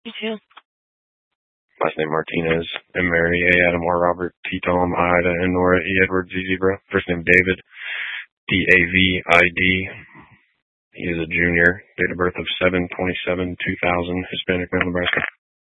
Yeah. Last name Martinez, M. Mary, A. Adam, R. Robert, T. Tom, I. Ida, N. Nora, E. Edward, Z. Zebra. First name David, D-A-V-I-D. He is a junior. Date of birth of 7/27/2000. Hispanic, male, Nebraska.